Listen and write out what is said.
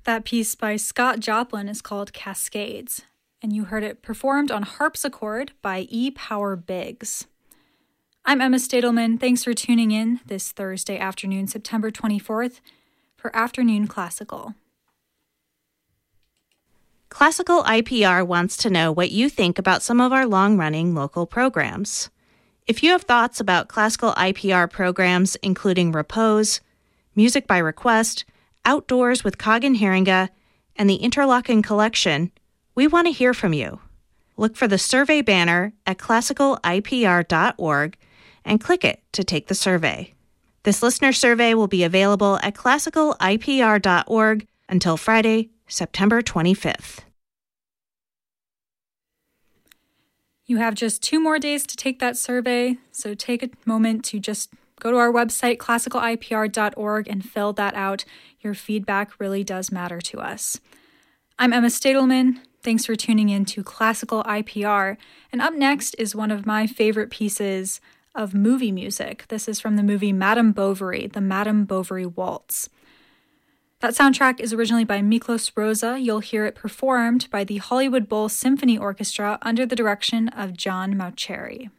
That piece by Scott Joplin is called Cascades, and you heard it performed on harpsichord by E. Power Biggs. I'm Emma Stadelman. Thanks for tuning in this Thursday afternoon, September 24th, for Afternoon Classical. Classical IPR wants to know what you think about some of our long-running local programs. If you have thoughts about classical IPR programs including Repose, Music by Request, Outdoors with Kagan Haringa, and the Interlochen Collection, we want to hear from you. Look for the survey banner at classicalipr.org and click it to take the survey. This listener survey will be available at classicalipr.org until Friday, September 25th. You have just 2 more days to take that survey, so take a moment to just go to our website, classicalipr.org, and fill that out. Your feedback really does matter to us. I'm Emma Stadelman. Thanks for tuning in to Classical IPR. And up next is one of my favorite pieces of movie music. This is from the movie Madame Bovary, the Madame Bovary Waltz. That soundtrack is originally by Miklos Rosa. You'll hear it performed by the Hollywood Bowl Symphony Orchestra under the direction of John Mauceri.